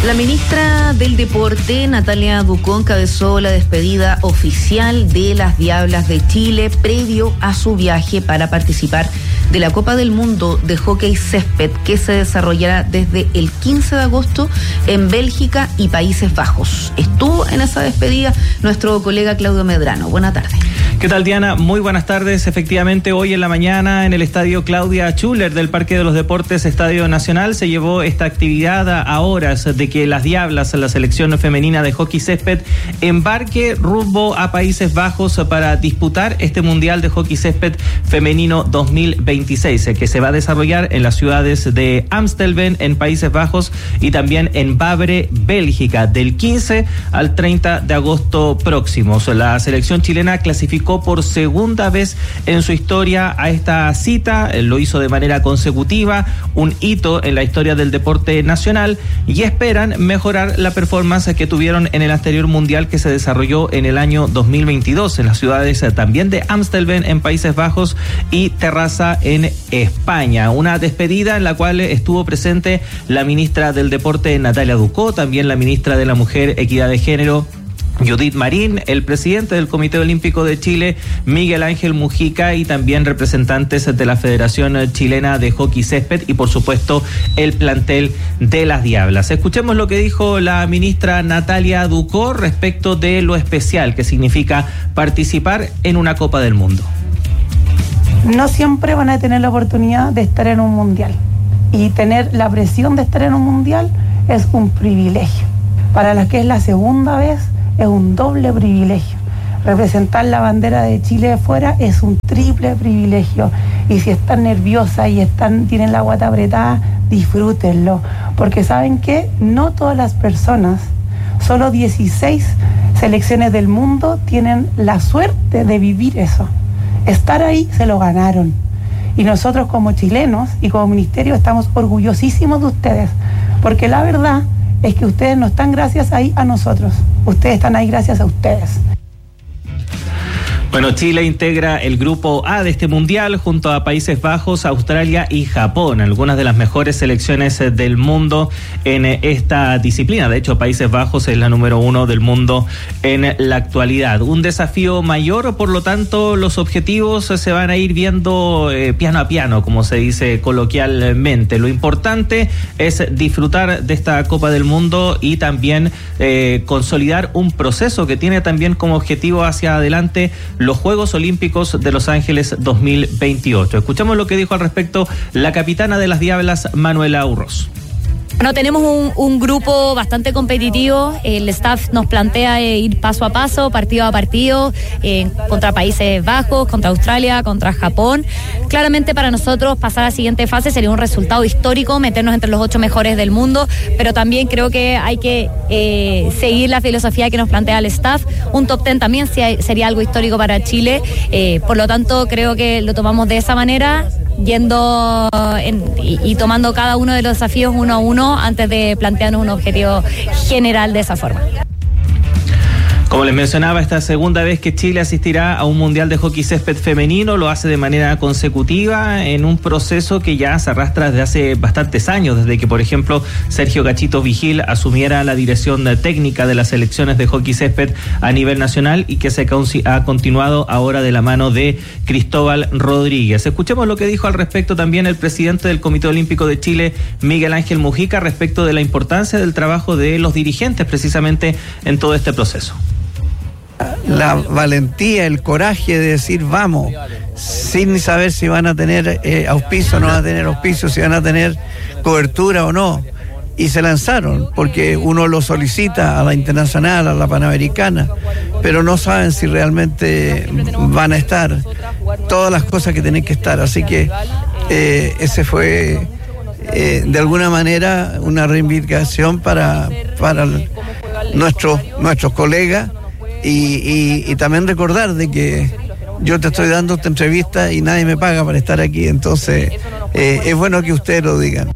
La ministra del Deporte, Natalia Ducó, encabezó la despedida oficial de las Diablas de Chile previo a su viaje para participar de la Copa del Mundo de Hockey Césped, que se desarrollará desde el 15 de agosto en Bélgica y Países Bajos. Estuvo en esa despedida nuestro colega Claudio Medrano. Buenas tardes. ¿Qué tal, Diana? Muy buenas tardes. Efectivamente, hoy en la mañana en el estadio Claudia Schuller del Parque de los Deportes, Estadio Nacional, se llevó esta actividad a horas de que las Diablas, la selección femenina de hockey césped, embarque rumbo a Países Bajos para disputar este Mundial de Hockey Césped Femenino 2026, que se va a desarrollar en las ciudades de Amstelveen, en Países Bajos, y también en Vavre, Bélgica, del 15 al 30 de agosto próximos. La selección chilena clasificó por segunda vez en su historia a esta cita, lo hizo de manera consecutiva, un hito en la historia del deporte nacional, y esperan mejorar la performance que tuvieron en el anterior mundial que se desarrolló en el año 2022 en las ciudades también de Amstelveen en Países Bajos y Terrassa en España. Una despedida en la cual estuvo presente la ministra del Deporte, Natalia Ducó, también la ministra de la Mujer, Equidad de Género, Judith Marín, el presidente del Comité Olímpico de Chile, Miguel Ángel Mujica, y también representantes de la Federación Chilena de Hockey Césped y, por supuesto, el plantel de las Diablas. Escuchemos lo que dijo la ministra Natalia Ducó respecto de lo especial que significa participar en una Copa del Mundo. No siempre van a tener la oportunidad de estar en un mundial, y tener la presión de estar en un mundial es un privilegio. Para las que es la segunda vez, es un doble privilegio. Representar la bandera de Chile de fuera es un triple privilegio. Y si están nerviosas y tienen la guata apretada, disfrútenlo. Porque ¿saben qué? No todas las personas, solo 16 selecciones del mundo tienen la suerte de vivir eso. Estar ahí se lo ganaron. Y nosotros como chilenos y como ministerio estamos orgullosísimos de ustedes. Porque la verdad es que ustedes no están gracias ahí a nosotros, ustedes están ahí gracias a ustedes. Bueno, Chile integra el grupo A de este mundial junto a Países Bajos, Australia y Japón, algunas de las mejores selecciones del mundo en esta disciplina. De hecho, Países Bajos es la número 1 del mundo en la actualidad. Un desafío mayor, por lo tanto, los objetivos se van a ir viendo piano a piano, como se dice coloquialmente. Lo importante es disfrutar de esta Copa del Mundo y también consolidar un proceso que tiene también como objetivo hacia adelante los Juegos Olímpicos de Los Ángeles 2028. Escuchamos lo que dijo al respecto la capitana de las Diablas, Manuela Urroz. Bueno, tenemos un grupo bastante competitivo. El staff nos plantea ir paso a paso, partido a partido, contra Países Bajos, contra Australia, contra Japón. Claramente para nosotros pasar a la siguiente fase sería un resultado histórico, meternos entre los 8 mejores del mundo, pero también creo que hay que seguir la filosofía que nos plantea el staff. Un top 10 también sería algo histórico para Chile, por lo tanto creo que lo tomamos de esa manera, yendo y tomando cada uno de los desafíos uno a uno antes de plantearnos un objetivo general de esa forma. Como les mencionaba, esta segunda vez que Chile asistirá a un Mundial de Hockey Césped femenino, lo hace de manera consecutiva en un proceso que ya se arrastra desde hace bastantes años, desde que, por ejemplo, Sergio Gachito Vigil asumiera la dirección técnica de las selecciones de Hockey Césped a nivel nacional y que se ha continuado ahora de la mano de Cristóbal Rodríguez. Escuchemos lo que dijo al respecto también el presidente del Comité Olímpico de Chile, Miguel Ángel Mujica, respecto de la importancia del trabajo de los dirigentes precisamente en todo este proceso. La valentía, el coraje de decir vamos, sin saber si van a tener auspicio o no van a tener auspicio, si van a tener cobertura o no. Y se lanzaron, porque uno lo solicita a la internacional, a la panamericana, pero no saben si realmente van a estar todas las cosas que tienen que estar. Así que ese fue de alguna manera una reivindicación para nuestros colegas. Y también recordar de que yo te estoy dando esta entrevista y nadie me paga para estar aquí, entonces es bueno que ustedes lo digan.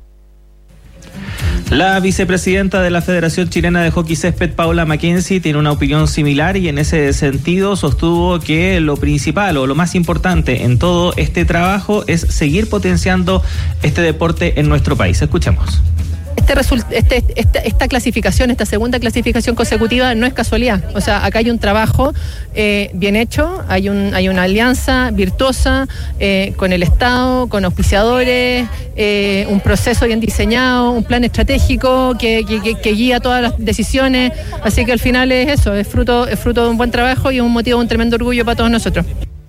La vicepresidenta de la Federación Chilena de Hockey Césped, Paula Mackenzie, tiene una opinión similar y en ese sentido sostuvo que lo principal o lo más importante en todo este trabajo es seguir potenciando este deporte en nuestro país. Escuchemos. esta clasificación, esta segunda clasificación consecutiva no es casualidad. O sea, acá hay un trabajo bien hecho, hay una alianza virtuosa con el Estado, con auspiciadores, un proceso bien diseñado, un plan estratégico que guía todas las decisiones. Así que al final es eso, es fruto de un buen trabajo y un motivo de un tremendo orgullo para todos nosotros.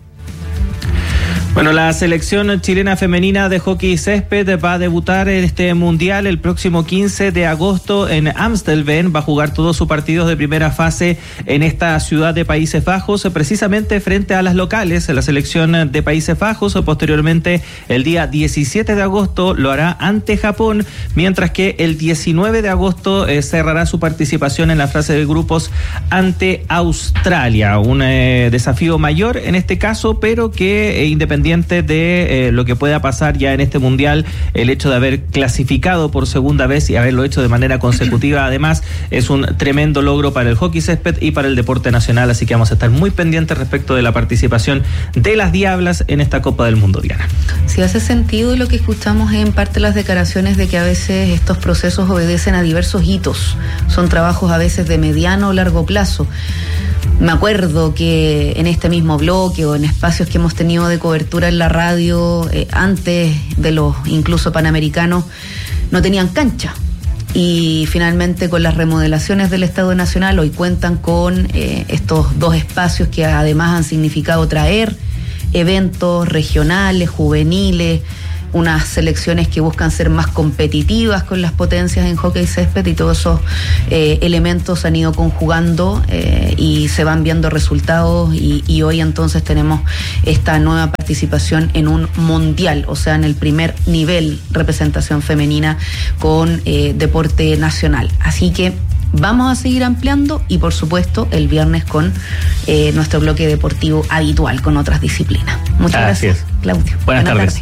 Bueno, la selección chilena femenina de hockey césped va a debutar en este mundial el próximo 15 de agosto en Amstelveen. Va a jugar todos sus partidos de primera fase en esta ciudad de Países Bajos, precisamente frente a las locales, la selección de Países Bajos. Posteriormente, el día 17 de agosto lo hará ante Japón, mientras que el 19 de agosto cerrará su participación en la fase de grupos ante Australia. Un desafío mayor en este caso, pero que independiente de lo que pueda pasar ya en este mundial, el hecho de haber clasificado por segunda vez y haberlo hecho de manera consecutiva, además, es un tremendo logro para el hockey césped y para el deporte nacional, así que vamos a estar muy pendientes respecto de la participación de las Diablas en esta Copa del Mundo, Diana. Sí, hace sentido lo que escuchamos en parte las declaraciones de que a veces estos procesos obedecen a diversos hitos, son trabajos a veces de mediano o largo plazo. Me acuerdo que en este mismo bloque o en espacios que hemos tenido de cobertura en la radio, antes de los incluso panamericanos, no tenían cancha. Y finalmente con las remodelaciones del Estadio Nacional hoy cuentan con estos dos espacios que además han significado traer eventos regionales, juveniles, unas selecciones que buscan ser más competitivas con las potencias en hockey césped, y todos esos elementos han ido conjugando y se van viendo resultados y hoy entonces tenemos esta nueva participación en un mundial, o sea, en el primer nivel representación femenina con deporte nacional. Así que vamos a seguir ampliando y por supuesto el viernes con nuestro bloque deportivo habitual con otras disciplinas. Muchas gracias, Claudio. Buenas tardes.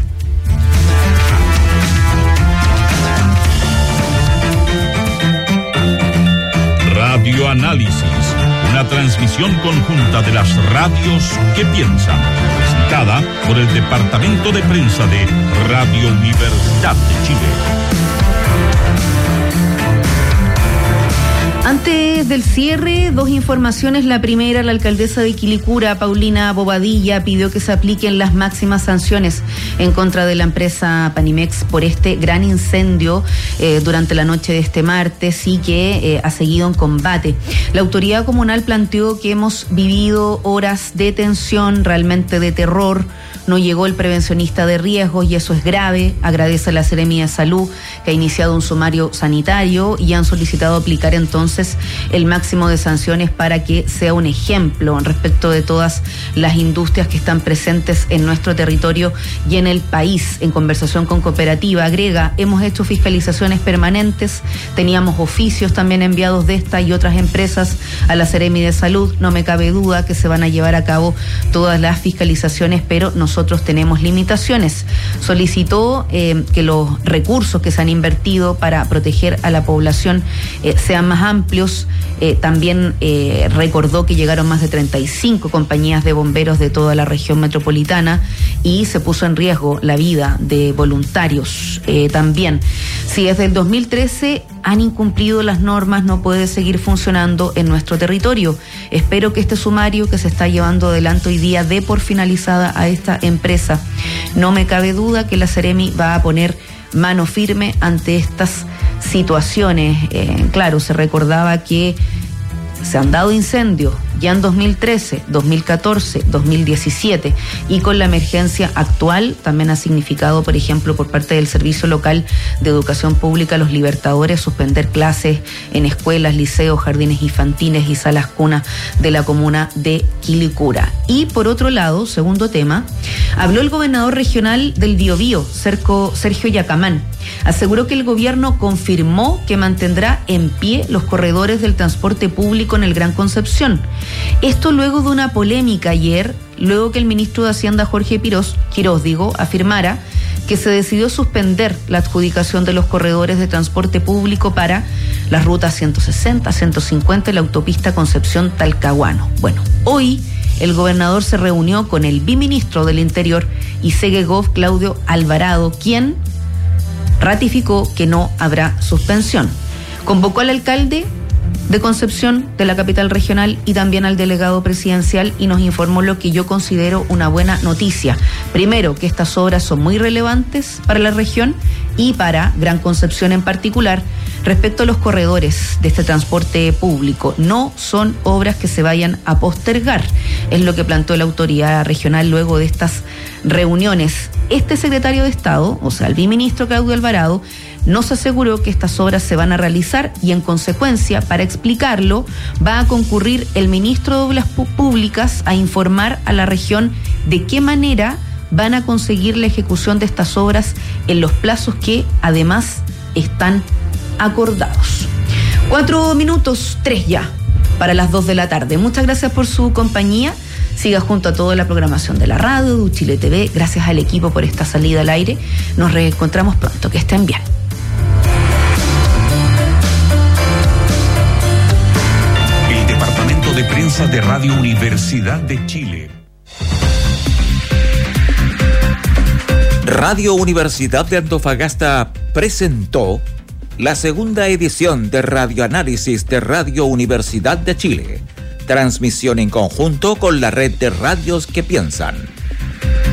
Radioanálisis, una transmisión conjunta de las radios que piensan, presentada por el Departamento de Prensa de Radio Universidad de Chile. Antes del cierre, dos informaciones. La primera, la alcaldesa de Quilicura, Paulina Bobadilla, pidió que se apliquen las máximas sanciones en contra de la empresa Panimex por este gran incendio durante la noche de este martes y que ha seguido en combate. La autoridad comunal planteó que hemos vivido horas de tensión, realmente de terror. No llegó el prevencionista de riesgos y eso es grave. Agradece a la Seremi de Salud que ha iniciado un sumario sanitario y han solicitado aplicar entonces el máximo de sanciones para que sea un ejemplo respecto de todas las industrias que están presentes en nuestro territorio y en el país. En conversación con Cooperativa, agrega, hemos hecho fiscalizaciones permanentes, teníamos oficios también enviados de esta y otras empresas a la Seremi de Salud. No me cabe duda que se van a llevar a cabo todas las fiscalizaciones, pero nosotros tenemos limitaciones. Solicitó que los recursos que se han invertido para proteger a la población sean más amplios. También recordó que llegaron más de 35 compañías de bomberos de toda la región metropolitana y se puso en riesgo la vida de voluntarios también. Si desde el 2013 han incumplido las normas, no puede seguir funcionando en nuestro territorio. Espero que este sumario que se está llevando adelante hoy día dé por finalizada a esta empresa. No me cabe duda que la Seremi va a poner mano firme ante estas situaciones. Claro, se recordaba que se han dado incendios ya en 2013, 2014, 2017 y con la emergencia actual también ha significado, por ejemplo, por parte del Servicio Local de Educación Pública Los Libertadores, suspender clases en escuelas, liceos, jardines infantiles y salas cunas de la comuna de Quilicura. Y por otro lado, segundo tema, habló el gobernador regional del Biobío, Sergio Yacamán. Aseguró que el gobierno confirmó que mantendrá en pie los corredores del transporte público en el Gran Concepción. Esto luego de una polémica ayer, luego que el ministro de Hacienda Jorge Quirós afirmara que se decidió suspender la adjudicación de los corredores de transporte público para las rutas 160, 150 y la autopista Concepción-Talcahuano. Bueno, hoy el gobernador se reunió con el biministro del Interior y Segegov, Claudio Alvarado, quien ratificó que no habrá suspensión. Convocó al alcalde de Concepción, de la capital regional, y también al delegado presidencial, y nos informó lo que yo considero una buena noticia. Primero, que estas obras son muy relevantes para la región y para Gran Concepción en particular. Respecto a los corredores de este transporte público, no son obras que se vayan a postergar, es lo que planteó la autoridad regional luego de estas reuniones. Este secretario de Estado, o sea, el viceministro Claudio Alvarado, nos aseguró que estas obras se van a realizar y, en consecuencia, para explicarlo, va a concurrir el ministro de Obras Públicas a informar a la región de qué manera van a conseguir la ejecución de estas obras en los plazos que, además, están acordados. 4 minutos, 3 ya, para las 2 de la tarde. Muchas gracias por su compañía. Siga junto a toda la programación de la radio, de Chile TV. Gracias al equipo por esta salida al aire. Nos reencontramos pronto. Que estén bien. El Departamento de Prensa de Radio Universidad de Chile. Radio Universidad de Antofagasta presentó la segunda edición de Radioanálisis de Radio Universidad de Chile. Transmisión en conjunto con la red de radios que piensan.